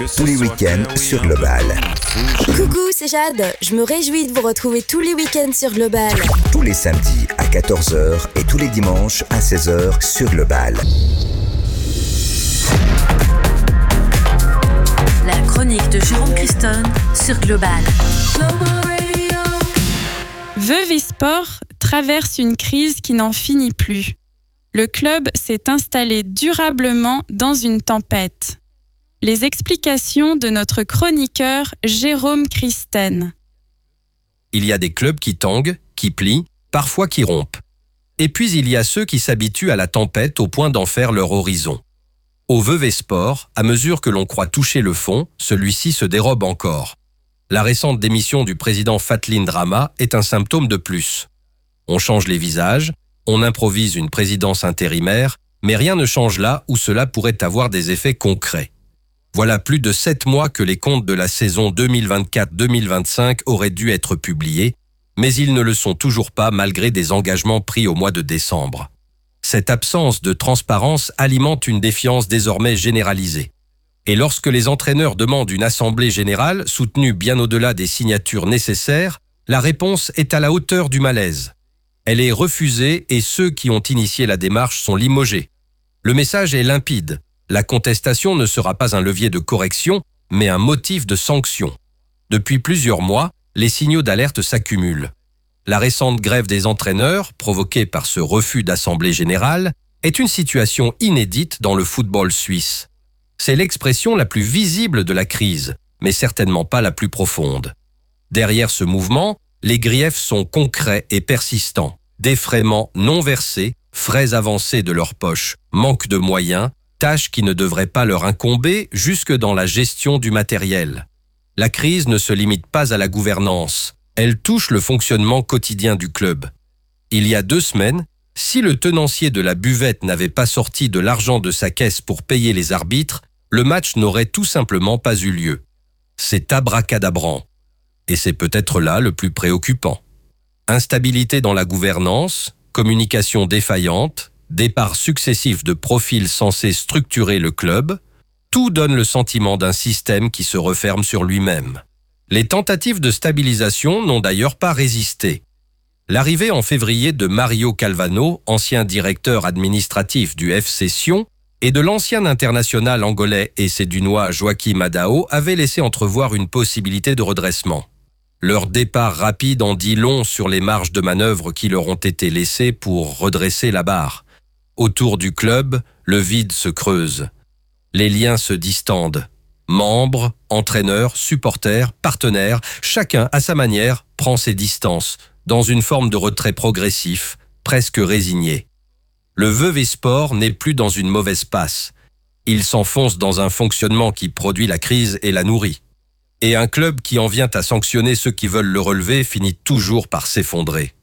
Tous les week-ends sur Global. Coucou, c'est Jade. Je me réjouis de vous retrouver tous les week-ends sur Global. Tous les samedis à 14h et tous les dimanches à 16h sur Global. La chronique de Jérôme Christon sur Global. Vevey Sport traverse une crise qui n'en finit plus. Le club s'est installé durablement dans une tempête. Les explications de notre chroniqueur Jérôme Christen. Il y a des clubs qui tanguent, qui plient, parfois qui rompent. Et puis il y a ceux qui s'habituent à la tempête au point d'en faire leur horizon. Au Vevey Sport, à mesure que l'on croit toucher le fond, celui-ci se dérobe encore. La récente démission du président Fatlin Drama est un symptôme de plus. On change les visages, on improvise une présidence intérimaire, mais rien ne change là où cela pourrait avoir des effets concrets. Voilà plus de 7 mois que les comptes de la saison 2024-2025 auraient dû être publiés, mais ils ne le sont toujours pas malgré des engagements pris au mois de décembre. Cette absence de transparence alimente une défiance désormais généralisée. Et lorsque les entraîneurs demandent une assemblée générale, soutenue bien au-delà des signatures nécessaires, la réponse est à la hauteur du malaise. Elle est refusée et ceux qui ont initié la démarche sont limogés. Le message est limpide. La contestation ne sera pas un levier de correction, mais un motif de sanction. Depuis plusieurs mois, les signaux d'alerte s'accumulent. La récente grève des entraîneurs, provoquée par ce refus d'assemblée générale, est une situation inédite dans le football suisse. C'est l'expression la plus visible de la crise, mais certainement pas la plus profonde. Derrière ce mouvement, les griefs sont concrets et persistants. Défraiements non versés, frais avancés de leur poche, manque de moyens, tâches qui ne devraient pas leur incomber jusque dans la gestion du matériel. La crise ne se limite pas à la gouvernance, elle touche le fonctionnement quotidien du club. Il y a 2 semaines, si le tenancier de la buvette n'avait pas sorti de l'argent de sa caisse pour payer les arbitres, le match n'aurait tout simplement pas eu lieu. C'est abracadabrant. Et c'est peut-être là le plus préoccupant. Instabilité dans la gouvernance, communication défaillante, départ successifs de profils censés structurer le club, tout donne le sentiment d'un système qui se referme sur lui-même. Les tentatives de stabilisation n'ont d'ailleurs pas résisté. L'arrivée en février de Mario Calvano, ancien directeur administratif du FC Sion, et de l'ancien international angolais et sédunois Joaquim Adao avait laissé entrevoir une possibilité de redressement. Leur départ rapide en dit long sur les marges de manœuvre qui leur ont été laissées pour redresser la barre. Autour du club, le vide se creuse. Les liens se distendent. Membres, entraîneurs, supporters, partenaires, chacun à sa manière prend ses distances, dans une forme de retrait progressif, presque résigné. Le Vevey Sport n'est plus dans une mauvaise passe. Il s'enfonce dans un fonctionnement qui produit la crise et la nourrit. Et un club qui en vient à sanctionner ceux qui veulent le relever finit toujours par s'effondrer.